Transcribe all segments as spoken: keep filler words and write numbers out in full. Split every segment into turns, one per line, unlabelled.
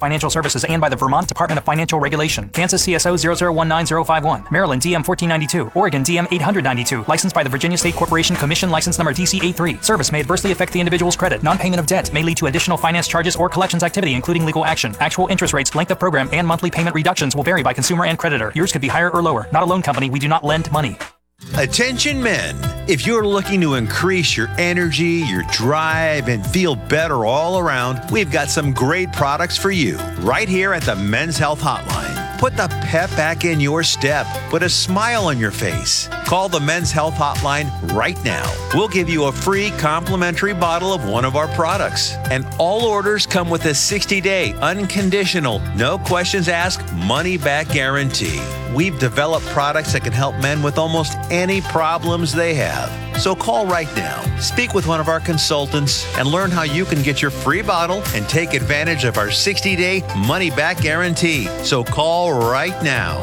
Financial Services and by the Vermont Department of Financial Regulation. Kansas C S O zero zero one nine zero five one. Maryland D M fourteen ninety-two. Oregon D M eight hundred ninety-two. Licensed by the Virginia State Corporation Commission, license number D C A three. Service may adversely affect the individual's credit. Non-payment of debt may lead to additional finance charges or collections activity, including legal action. Actual interest rates, length of program, and monthly payment reductions will vary by consumer and creditor. Yours could be higher or lower. Not a loan company. We do not lend money.
Attention men, if you're looking to increase your energy, your drive, and feel better all around, we've got some great products for you right here at the Men's Health Hotline. Put the pep back in your step. Put a smile on your face. Call the Men's Health Hotline right now. We'll give you a free complimentary bottle of one of our products. And all orders come with a sixty-day unconditional, no questions asked, money-back guarantee. We've developed products that can help men with almost any problems they have. So call right now, speak with one of our consultants, and learn how you can get your free bottle and take advantage of our sixty-day money-back guarantee. So call right now.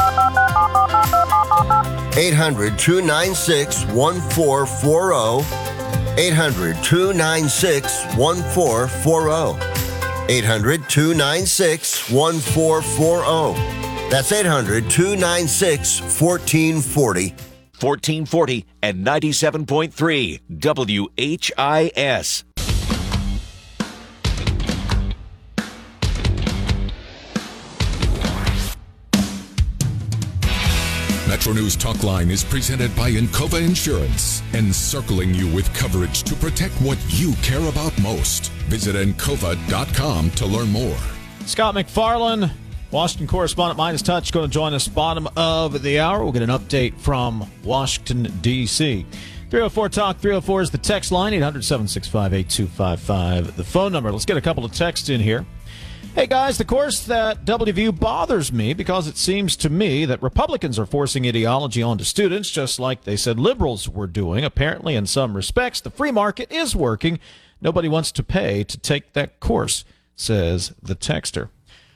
eight hundred, two nine six, one four four zero. eight hundred, two nine six, one four four zero. eight hundred, two nine six, one four four zero. That's eight hundred, two nine six, one four four zero.
fourteen forty and ninety-seven point three W H I S.
Metro News Talk Line is presented by Encova Insurance, encircling you with coverage to protect what you care about most. Visit encova dot com to learn more.
Scott McFarland, Washington correspondent Midas Touch, going to join us bottom of the hour. We'll get an update from Washington, D C three oh four Talk, three oh four is the text line, eight hundred, seven six five, eight two five five, the phone number. Let's get a couple of texts in here. Hey, guys, the course at W V U bothers me because it seems to me that Republicans are forcing ideology onto students, just like they said liberals were doing. Apparently, in some respects, the free market is working. Nobody wants to pay to take that course, says the texter.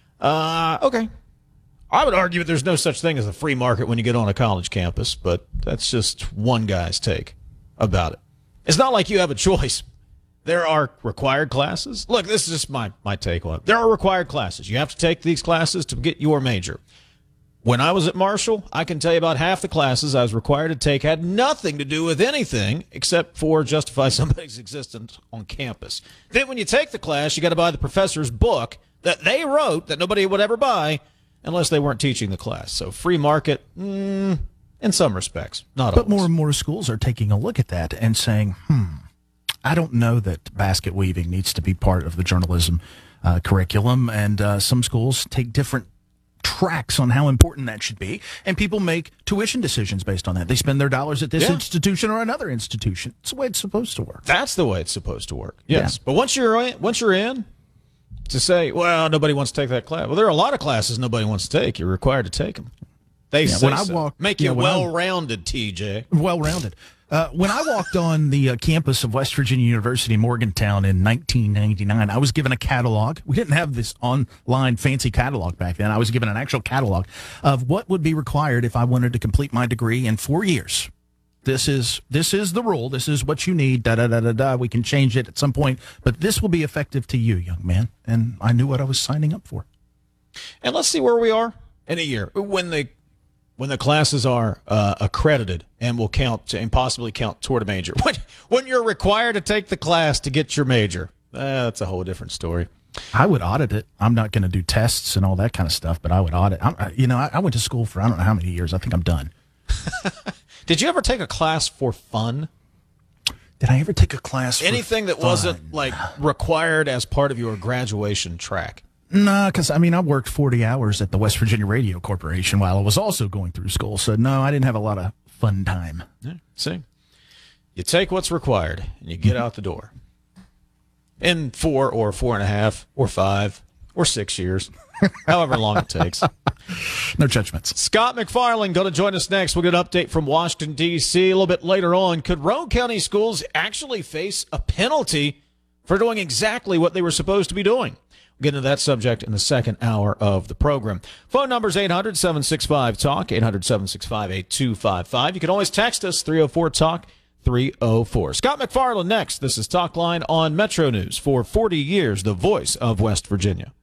Uh, okay. I would argue that there's no such thing as a free market when you get on a college campus, but that's just one guy's take about it. It's not like you have a choice. There are required classes. Look, this is just my, my take on it. There are required classes. You have to take these classes to get your major. When I was at Marshall, I can tell you about half the classes I was required to take had nothing to do with anything except for justify somebody's existence on campus. Then when you take the class, you got to buy the professor's book that they wrote that nobody would ever buy unless they weren't teaching the class. So free market, mm, in some respects, not
But
always.
more and more schools are taking a look at that and saying, hmm, I don't know that basket weaving needs to be part of the journalism uh, curriculum. And uh, some schools take different tracks on how important that should be. And people make tuition decisions based on that. They spend their dollars at this
Yeah.
institution or another institution. It's the way it's supposed to work.
That's the way it's supposed to work. Yes.
Yeah.
But once you're in, once you're in, to say, well, nobody wants to take that class. Well, there are a lot of classes nobody wants to take. You're required to take them. They
Yeah,
say
when I
so.
walk-
Make
yeah,
you
when I-
well-rounded, T J.
Well-rounded. Uh, when I walked on the uh, campus of West Virginia University, Morgantown, in nineteen ninety-nine, I was given a catalog. We didn't have this online fancy catalog back then. I was given an actual catalog of what would be required if I wanted to complete my degree in four years. This is this is the rule. This is what you need. Da da da da da. We can change it at some point, but this will be effective to you, young man. And I knew what I was signing up for.
And let's see where we are in a year when the when the classes are uh, accredited and will count and possibly count toward a major. When when you're required to take the class to get your major, uh, that's a whole different story.
I would audit it. I'm not going to do tests and all that kind of stuff, but I would audit. I'm, you know, I, I went to school for I don't know how many years. I think I'm done.
Did you ever take a class for fun?
Did I ever take a class for
Anything that
fun?
wasn't like required as part of your graduation track?
No, because, I mean, I worked forty hours at the West Virginia Radio Corporation while I was also going through school. So, no, I didn't have a lot of fun time.
Yeah, see, you take what's required and you get out the door in four or four and a half or five or six years, however long it takes.
No judgments.
Scott McFarland going to join us next. We'll get an update from Washington, D C a little bit later on. Could Roane County schools actually face a penalty for doing exactly what they were supposed to be doing? We'll get into that subject in the second hour of the program. Phone number is eight hundred, seven six five, talk, eight hundred, seven six five, eight two five five. You can always text us, three oh four talk, three oh four. Scott McFarland next. This is Talk Line on Metro News for forty years, the voice of West Virginia.